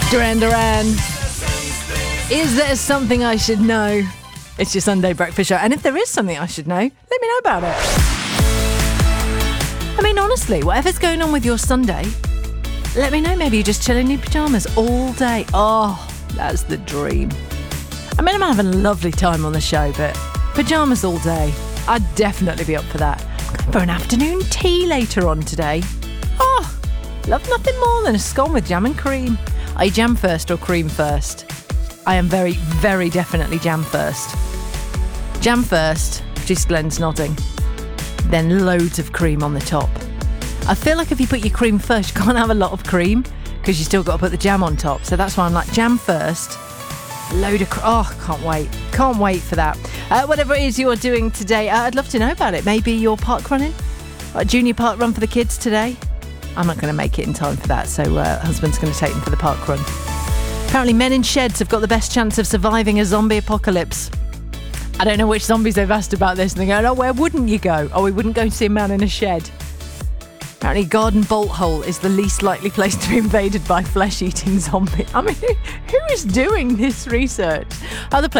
Duran Duran. Is there something I should know? It's your Sunday breakfast show. And if there is something I should know, let me know about it. I mean, honestly, whatever's going on with your Sunday, let me know. Maybe you're just chilling in your pyjamas all day. Oh, that's the dream. I mean, I'm having a lovely time on the show, but pyjamas all day, I'd definitely be up for that. I'm going for an afternoon tea later on today. Oh, love nothing more than a scone with jam and cream. Are you jam first or cream first? I am very, very definitely jam first. Jam first, just Glenn's nodding. Then loads of cream on the top. I feel like if you put your cream first, you can't have a lot of cream because you still got to put the jam on top. So that's why I'm like jam first. Load of can't wait for that. Whatever it is you're doing today, I'd love to know about it. Maybe you're park running, a junior park run for the kids today. I'm not going to make it in time for that, so husband's going to take them for the park run. Apparently men in sheds have got the best chance of surviving a zombie apocalypse. I don't know which zombies they've asked about this, and they're going, oh, where wouldn't you go? Oh, we wouldn't go and see a man in a shed. Apparently garden bolt hole is the least likely place to be invaded by flesh-eating zombies. I mean, who is doing this research? Other places